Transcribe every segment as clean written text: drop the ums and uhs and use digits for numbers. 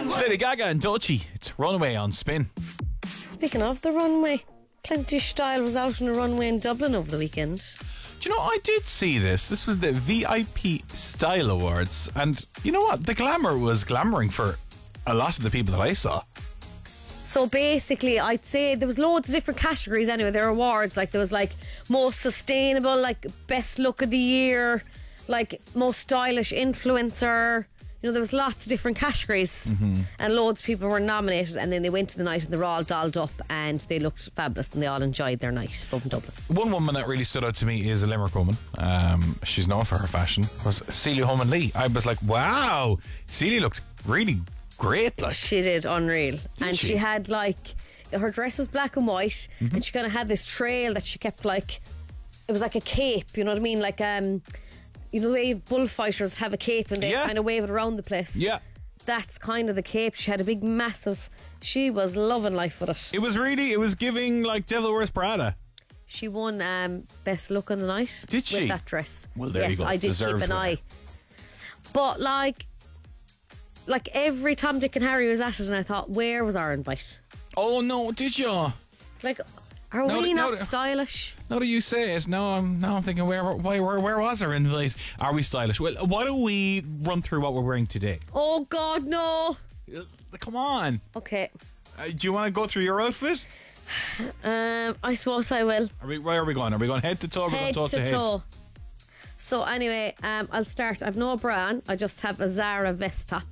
It's Lady Gaga and Doechii. It's Runaway on Spin. Speaking of the runway, Plenty Style was out on a runway in Dublin over the weekend. Do you know, I did see this. This was the VIP Style Awards. And you know what? The glamour was glamouring for a lot of the people that I saw. So basically, I'd say there was loads of different categories anyway. There were awards, like there was like most sustainable, like best look of the year, like most stylish influencer. You know, there was lots of different categories, and loads of people were nominated, and then they went to the night and they were all dolled up and they looked fabulous and they all enjoyed their night over in Dublin. One woman that really stood out to me is a Limerick woman. She's known for her fashion. Was Celia Holman Lee. I was like, wow, Celia looks really great. Like, she did, unreal. And she? she had like, her dress was black and white, and she kind of had this trail that she kept like, it was like a cape, you know what I mean? Like, you know the way bullfighters have a cape and they kind of wave it around the place? Yeah. That's kind of the cape. She had a big massive, she was loving life with it. It was giving like Devil Wears Prada. She won best look on the night. Did she? With that dress. Well, there you go. I did Deserved keep an winner. eye. But like every Tom, Dick and Harry was at it, and I thought, where was our invite? Oh no, did you? Like, are we not stylish? Now that you say it, now I'm thinking, where was our invite? Are we stylish? Well, why don't we run through what we're wearing today? Oh God, no. Come on. Okay. Do you want to go through your outfit? I suppose I will. Where are we going? Are we going head to toe? Or Head toe to toe. So anyway, I'll start. I've no bra on. I just have a Zara vest top.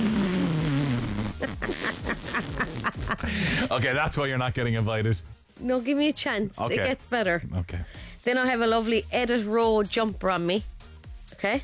Okay, that's why you're not getting invited. No, give me a chance. Okay. It gets better. Okay. Then I have a lovely Edit Row jumper on me. Okay.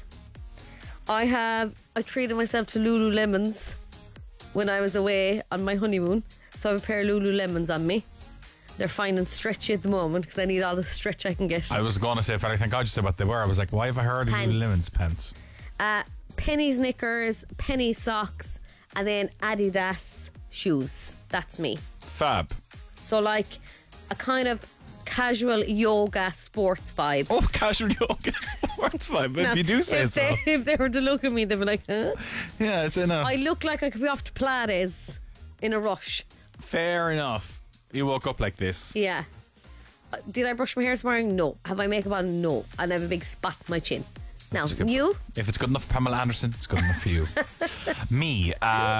I treated myself to Lululemons when I was away on my honeymoon. So I have a pair of Lululemons on me. They're fine and stretchy at the moment because I need all the stretch I can get. I was going to say, Fatty, thank God you said what they were. I was like, why have I heard of Lululemon's pants? Penny's knickers, Penny socks, and then Adidas shoes. That's me. Fab. So like a kind of casual yoga sports vibe. Oh, casual yoga sports vibe. If you do say so. If they were to look at me, they'd be like, huh? Yeah, it's enough. I look like I could be off to Pilates in a rush. Fair enough. You woke up like this. Yeah. Did I brush my hair this morning? No. Have I makeup on? No. And I have a big spot on my chin. Now, you? If it's good enough for Pamela Anderson, it's good enough for you. Me,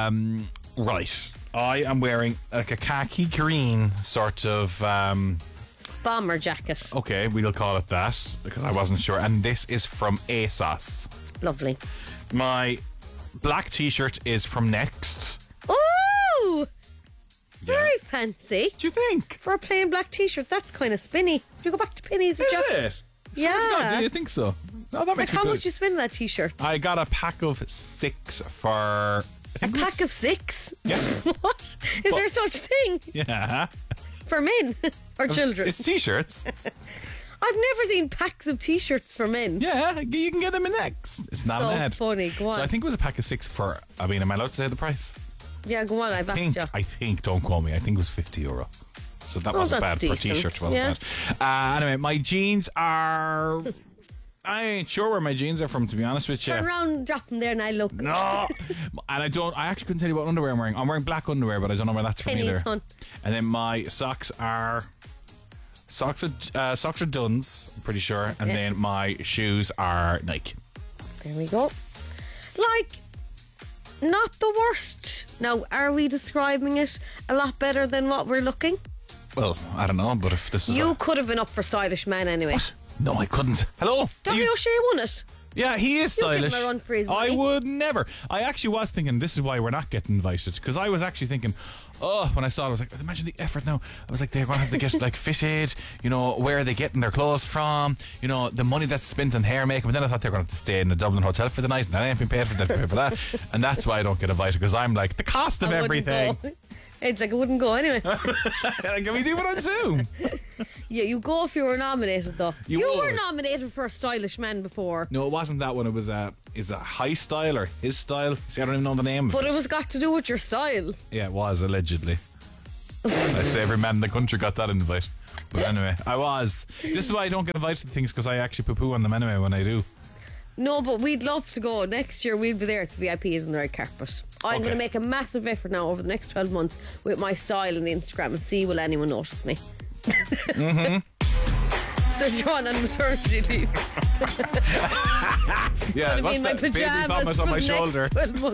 right. I am wearing like a khaki green sort of bomber jacket. Okay, we'll call it that because I wasn't sure. And this is from ASOS. Lovely. My black t-shirt is from Next. Ooh! Very fancy. Do you think? For a plain black t-shirt, that's kind of spinny. Do you go back to pennies with Is it? Yeah. Do you think so? No, that makes Like, how me much you spend on that t-shirt? I got a pack of 6 for... A pack of 6? Yeah. What? Is there such thing? Yeah. For men or children? It's t-shirts. I've never seen packs of t-shirts for men. Yeah, you can get them in Next. It's not so an ad. Funny, go on. So I think it was a pack of 6 for... I mean, am I allowed to say the price? Yeah, go on, I've asked you. I think, don't call me, I think it was €50. So that wasn't bad. Decent. For a t-shirt wasn't bad. Anyway, my jeans are... I ain't sure where my jeans are from, to be honest with you. Turn around, drop them there and I look. No. And I actually couldn't tell you what underwear I'm wearing. I'm wearing black underwear, but I don't know where that's from Pennies, either. hun. And then my socks are Duns, I'm pretty sure. And then my shoes are Nike. There we go. Like, not the worst. Now, are we describing it a lot better than what we're looking? Well, I don't know, but if this is... You could have been up for Stylish Man anyway. What? No, I couldn't. Hello? Dominic O'Shea won it. Yeah, he is You'll stylish. give him a run for his I money. would never. I actually was thinking this is why we're not getting invited, because I was actually thinking, when I saw it, I was like, imagine the effort now. I was like, they're going to have to get like fitted, where are they getting their clothes from, the money that's spent on hair makeup. And then I thought they were going to have to stay in a Dublin hotel for the night, and I ain't been paid for that, pay for that. And that's why I don't get invited, because I'm like, the cost of everything. It's like it wouldn't go anyway. Can we do it on Zoom? Yeah, you go if you were nominated though. You were would. nominated for a Stylish Man before. No, it wasn't that one. It was a high style or his style. See, I don't even know the name of it. But it was got to do with your style. Yeah, it was, allegedly. I'd say every man in the country got that invite. But anyway, I was. This is why I don't get invited to things, because I actually poo-poo on them anyway when I do. No, but we'd love to go. Next year we'll be there at the VIPs in the red carpet. I'm going to make a massive effort now over the next 12 months with my style on the Instagram and see will anyone notice me. Says John on maternity leave. Yeah, Gonna be what's in my that? Baby pyjamas vomit for on my the next shoulder. 12 months.